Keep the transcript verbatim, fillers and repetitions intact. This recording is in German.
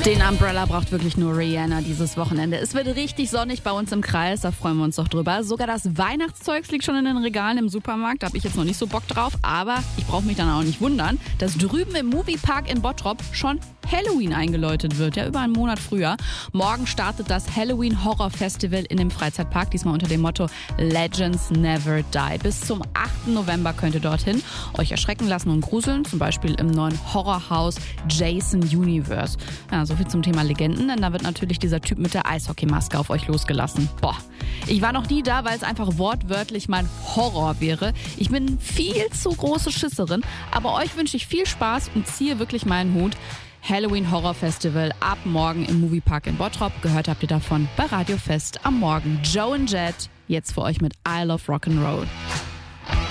Den Umbrella braucht wirklich nur Rihanna dieses Wochenende. Es wird richtig sonnig bei uns im Kreis, da freuen wir uns doch drüber. Sogar das Weihnachtszeugs liegt schon in den Regalen im Supermarkt, da habe ich jetzt noch nicht so Bock drauf. Aber ich brauche mich dann auch nicht wundern, dass drüben im Moviepark in Bottrop schon Halloween eingeläutet wird, ja über einen Monat früher. Morgen startet das Halloween Horror Festival in dem Freizeitpark, diesmal unter dem Motto Legends Never Die. Bis zum achten November könnt ihr dorthin euch erschrecken lassen und gruseln, zum Beispiel im neuen Horrorhaus Jason Universe. Ja, so viel zum Thema Legenden, denn da wird natürlich dieser Typ mit der Eishockeymaske auf euch losgelassen. Boah, ich war noch nie da, weil es einfach wortwörtlich mein Horror wäre. Ich bin viel zu große Schisserin, aber euch wünsche ich viel Spaß und ziehe wirklich meinen Hut. Halloween Horror Festival ab morgen im Moviepark in Bottrop. Gehört habt ihr davon bei Radio Fest am Morgen. Joe and Jet, jetzt für euch mit I Love Rock'n'Roll.